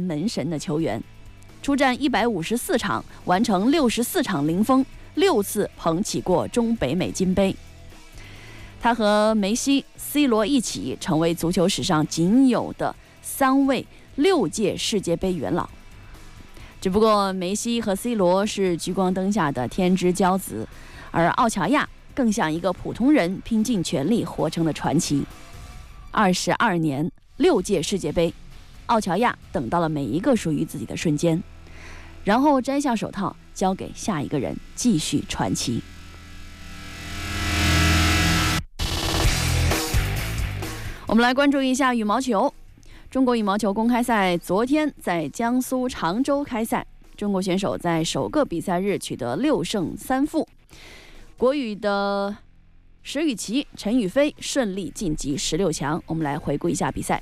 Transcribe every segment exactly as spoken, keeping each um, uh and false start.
门神的球员，出战一百五十四场，完成六十四场零封，六次捧起过中北美金杯。他和梅西、C 罗一起成为足球史上仅有的三位六届世界杯元老。只不过梅西和 C 罗是聚光灯下的天之骄子，而奥乔亚更像一个普通人拼尽全力活成的传奇。二十二年六届世界杯，奥乔亚等到了每一个属于自己的瞬间，然后摘下手套，交给下一个人继续传奇。我们来关注一下羽毛球。中国羽毛球公开赛昨天在江苏常州开赛，中国选手在首个比赛日取得六胜三负。国羽的石宇奇、陈雨菲顺利晋级十六强。我们来回顾一下比赛。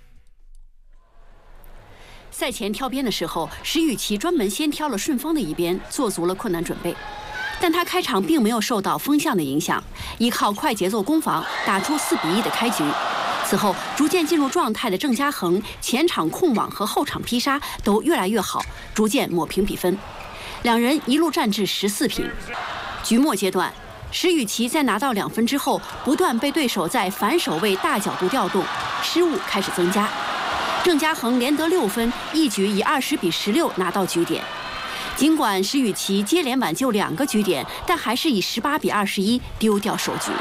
赛前挑边的时候，石宇奇专门先挑了顺风的一边，做足了困难准备。但他开场并没有受到风向的影响，依靠快节奏攻防打出四比一的开局。此后逐渐进入状态的郑家恒前场控网和后场劈杀都越来越好，逐渐抹平比分。两人一路战至十四平。局末阶段，石宇奇在拿到两分之后，不断被对手在反手位大角度调动，失误开始增加。郑家恒连得六分，一局以二十比十六拿到局点。尽管石宇奇接连挽救两个局点，但还是以十八比二十一丢掉首局。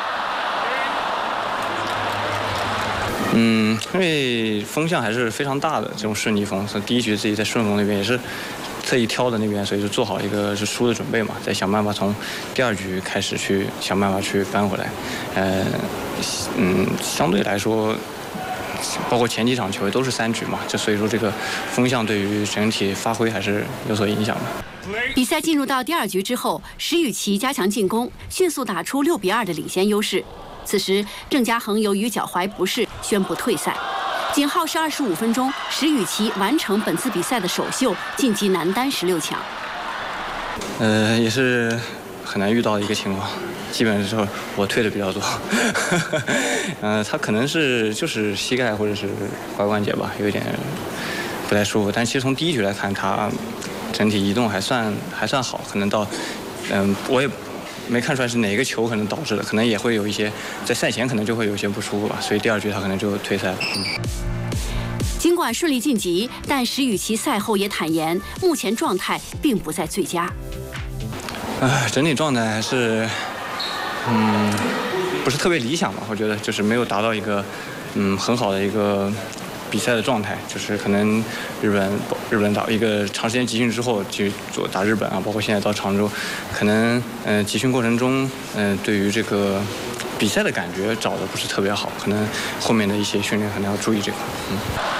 嗯，因为风向还是非常大的这种顺逆风，所以第一局自己在顺风那边也是特意挑的那边，所以就做好一个是输的准备嘛，再想办法从第二局开始去想办法去扳回来。呃，嗯，相对来说，包括前几场球都是三局嘛，就所以说这个风向对于整体发挥还是有所影响的。 比赛进入到第二局之后，石宇奇加强进攻，迅速打出六比二的领先优势。此时，郑家恒由于脚踝不适，宣布退赛。仅耗时二十五分钟，石宇奇完成本次比赛的首秀，晋级男单十六强。 呃，也是很难遇到的一个情况，基本上我退的比较多。呃，他可能是就是膝盖或者是踝关节吧，有一点不太舒服。但其实从第一局来看，他整体移动还算还算好，可能到嗯、呃，我也。没看出来是哪个球可能导致的，可能也会有一些在赛前可能就会有一些不舒服吧，所以第二局他可能就退赛了。嗯、 尽管顺利晋级，但石宇奇赛后也坦言，目前状态并不在最佳。 呃，整体状态还是嗯不是特别理想吧，我觉得就是没有达到一个嗯很好的一个比赛的状态，就是可能日本日本打一个长时间集训之后去做打日本啊，包括现在到常州，可能嗯、呃、集训过程中嗯、呃、对于这个比赛的感觉找的不是特别好，可能后面的一些训练可能要注意这块。嗯。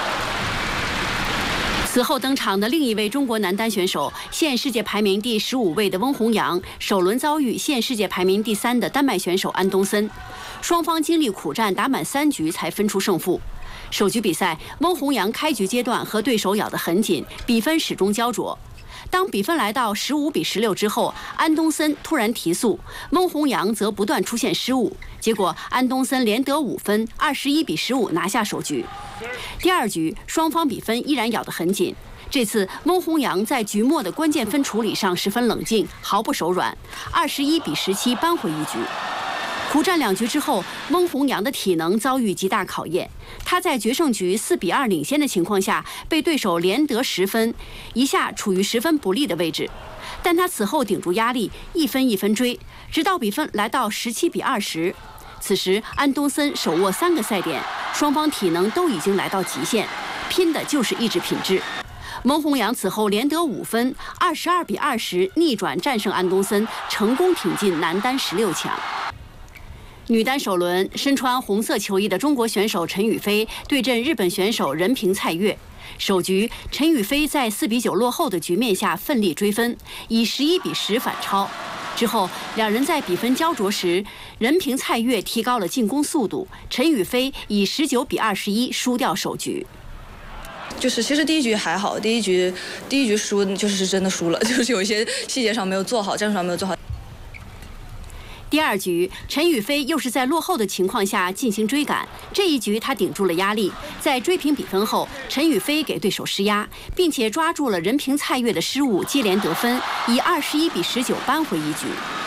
此后登场的另一位中国男单选手，现世界排名第十五位的翁宏阳，首轮遭遇现世界排名第三的丹麦选手安东森，双方经历苦战，打满三局才分出胜负。首局比赛，翁宏阳开局阶段和对手咬得很紧，比分始终焦灼。当比分来到十五比十六之后，安东森突然提速，翁宏阳则不断出现失误，结果安东森连得五分，二十一比十五拿下首局。第二局，双方比分依然咬得很紧。这次翁宏阳在局末的关键分处理上十分冷静，毫不手软，二十一比十七扳回一局。苦战两局之后，翁宏阳的体能遭遇极大考验。他在决胜局四比二领先的情况下，被对手连得十分，一下处于十分不利的位置。但他此后顶住压力，一分一分追，直到比分来到十七比二十。此时，安东森手握三个赛点，双方体能都已经来到极限，拼的就是意志品质。翁宏阳此后连得五分，二十二比二十逆转战胜安东森，成功挺进男单十六强。女单首轮，身穿红色球衣的中国选手陈雨菲对阵日本选手任凭菜月。首局，陈雨菲在四比九落后的局面下奋力追分，以十一比十反超。之后，两人在比分焦灼时，任凭菜月提高了进攻速度，陈雨菲以十九比二十一输掉首局。 就是其实第一局还好，第一局第一局输就是真的输了，就是有一些细节上没有做好，战术上没有做好。 第二局，陈雨菲又是在落后的情况下进行追赶，这一局她顶住了压力，在追平比分后，陈雨菲给对手施压，并且抓住了任凭蔡越的失误，接连得分，以二十一比十九扳回一局。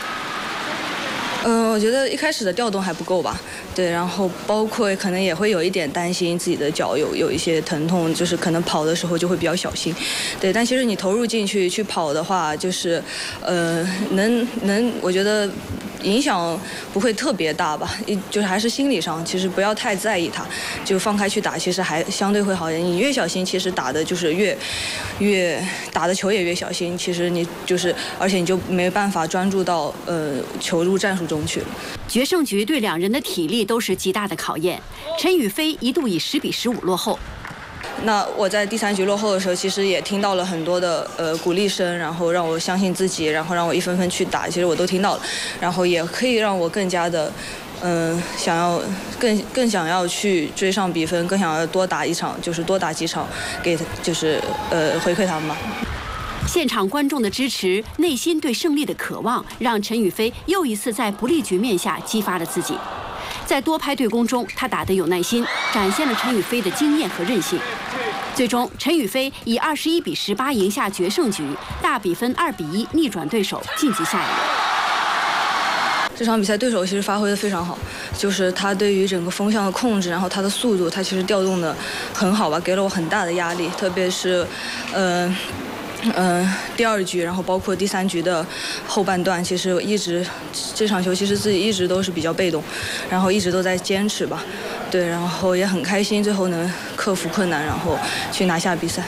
嗯，我觉得一开始的调动还不够吧，对，然后包括可能也会有一点担心自己的脚有有一些疼痛，就是可能跑的时候就会比较小心，对，但其实你投入进去去跑的话，就是呃能能，我觉得影响不会特别大吧，就是还是心理上，其实不要太在意它，就放开去打，其实还相对会好一点。你越小心，其实打的就是越越打的球也越小心，其实你就是而且你就没办法专注到呃球入战术中去了。 决胜局对两人的体力都是极大的考验，陈雨菲一度以十比十五落后。 那我在第三局落后的时候，其实也听到了很多的呃鼓励声，然后让我相信自己，然后让我一分分去打，其实我都听到了，然后也可以让我更加的嗯、呃、想要更更想要去追上比分，更想要多打一场，就是多打几场，给就是呃回馈他们吧。 现场观众的支持，内心对胜利的渴望，让陈雨菲又一次在不利局面下激发了自己。在多拍对攻中，她打得有耐心，展现了陈雨菲的经验和韧性。最终，陈雨菲以二十一比十八赢下决胜局，大比分二比一逆转对手，晋级下一轮。 这场比赛对手其实发挥的非常好，就是他对于整个风向的控制，然后他的速度，他其实调动的很好吧，给了我很大的压力，特别是，呃。嗯，第二局，然后包括第三局的后半段，其实我一直这场球其实自己一直都是比较被动，然后一直都在坚持吧，对，然后也很开心，最后能克服困难，然后去拿下比赛。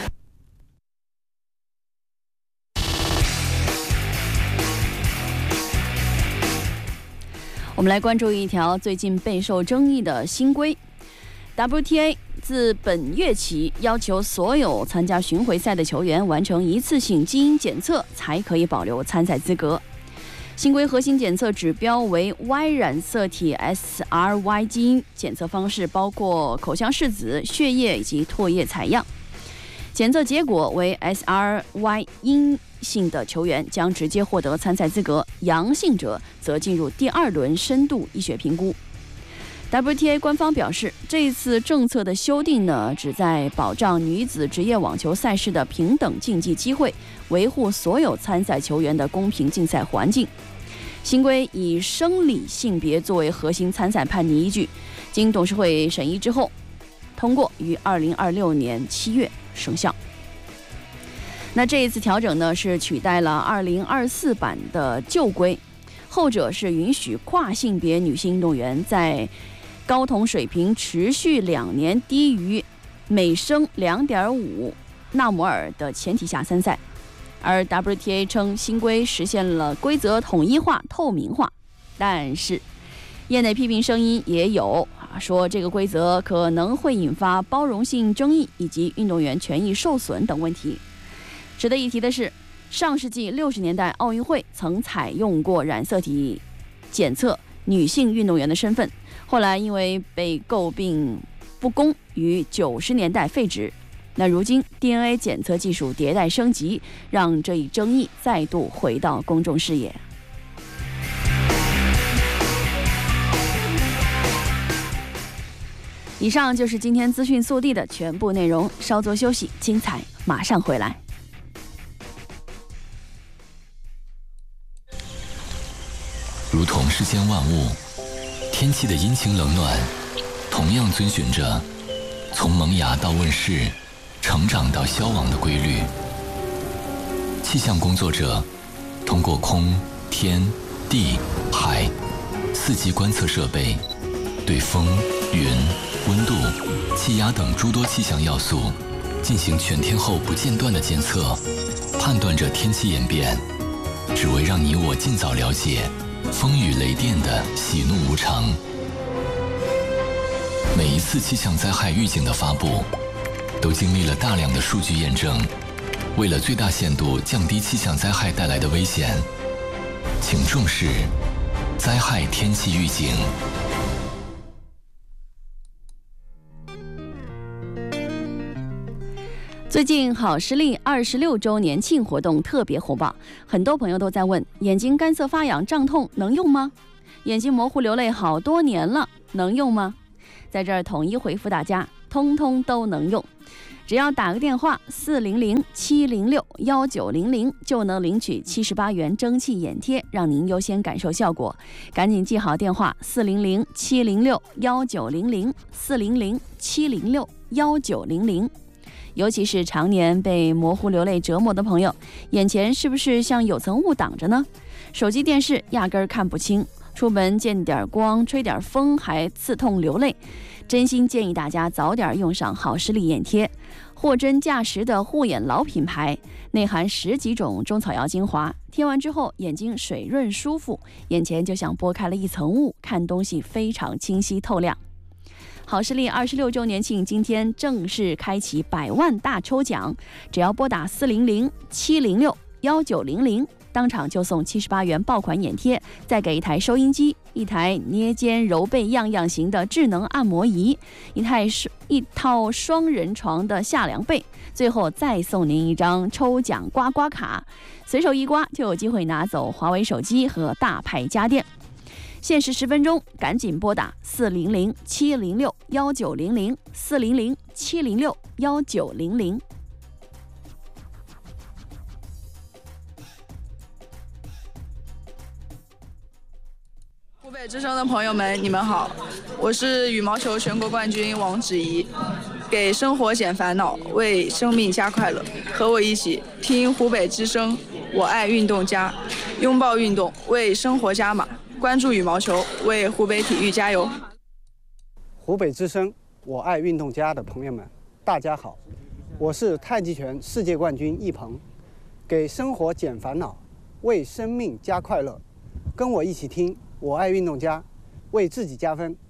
我们来关注一条最近备受争议的新规。W T A 自本月起要求所有参加巡回赛的球员完成一次性基因检测，才可以保留参赛资格。新规核心检测指标为 Y 染色体 S R Y 基因，检测方式包括口腔拭子、血液以及唾液采样。检测结果为 S R Y 阴性的球员将直接获得参赛资格，阳性者则进入第二轮深度医学评估。W T A 官方表示，这一次政策的修订呢，旨在保障女子职业网球赛事的平等竞技机会，维护所有参赛球员的公平竞赛环境。新规以生理性别作为核心参赛判定依据，经董事会审议之后，通过于二零二六年七月生效。那这一次调整呢，是取代了二零二四版的旧规，后者是允许跨性别女性运动员在睾酮水平持续两年低于每升两点五纳摩尔的前提下参赛，而 W T A 称新规实现了规则统一化、透明化，但是业内批评声音也有啊，说这个规则可能会引发包容性争议以及运动员权益受损等问题。值得一提的是，上世纪六十年代奥运会曾采用过染色体检测女性运动员的身份，后来因为被诟病不公，于九十年代废止。那如今 D N A 检测技术迭代升级，让这一争议再度回到公众视野。以上就是今天资讯速递的全部内容，稍作休息，精彩马上回来。 如同世间万物，天气的阴晴冷暖，同样遵循着从萌芽到问世、成长到消亡的规律。气象工作者通过空、天、地、海四级观测设备，对风、云、温度、气压等诸多气象要素进行全天候不间断的监测，判断着天气演变，只为让你我尽早了解风雨雷电的喜怒无常。每一次气象灾害预警的发布，都经历了大量的数据验证。为了最大限度降低气象灾害带来的危险，请重视灾害天气预警。 最近好视力二十六周年庆活动特别火爆，很多朋友都在问：眼睛干涩、发痒、胀痛能用吗？ 眼睛模糊流泪好多年了，能用吗？在这儿统一回复大家，通通都能用。只要打个电话四零零七零六幺九零零，就能领取七十八元蒸汽眼贴，让您优先感受效果。赶紧记好电话四零零七零六幺九零零，四零零七零六幺九零零。尤其是常年被模糊流泪折磨的朋友，眼前是不是像有层雾挡着呢？手机电视压根儿看不清，出门见点光吹点风还刺痛流泪。真心建议大家早点用上好视力眼贴，货真价实的护眼老品牌，内含十几种中草药精华，贴完之后眼睛水润舒服，眼前就像拨开了一层雾，看东西非常清晰透亮。好视力二十六周年庆今天正式开启百万大抽奖，只要拨打四零零七零六幺九零零，当场就送七十八元爆款眼贴，再给一台收音机，一台捏肩揉背样样行的智能按摩仪，一台一套双人床的下凉被，最后再送您一张抽奖刮刮卡，随手一刮就有机会拿走华为手机和大派家电。限时十分钟，赶紧拨打四零零七零六幺九零零，四零零七零六幺九零零。 湖北之声的朋友们，你们好，我是羽毛球全国冠军王芷怡。给生活减烦恼，为生命加快乐，和我一起听湖北之声，我爱运动家，拥抱运动，为生活加码。关注羽毛球，为湖北体育加油。 湖北之声，我爱运动家的朋友们，大家好，我是太极拳世界冠军易鹏。给生活减烦恼，为生命加快乐，跟我一起听我爱运动家，为自己加分。